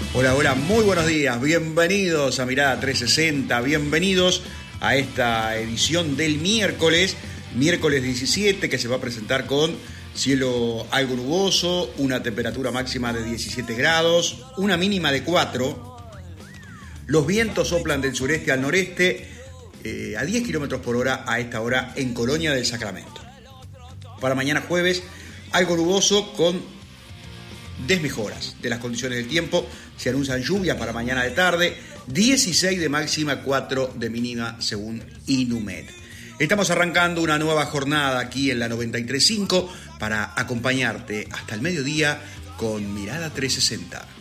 Hola, hola, muy buenos días, bienvenidos a Mirada 360, bienvenidos a esta edición del miércoles 17, que se va a presentar con cielo algo nuboso, una temperatura máxima de 17 grados, una mínima de 4, los vientos soplan del sureste al noreste a 10 kilómetros por hora a esta hora en Colonia del Sacramento. Para mañana jueves, algo nuboso con desmejoras de las condiciones del tiempo. Se anuncian lluvias para mañana de tarde, 16 de máxima, 4 de mínima según Inumet. Estamos arrancando una nueva jornada aquí en la 93.5 para acompañarte hasta el mediodía con Mirada 360.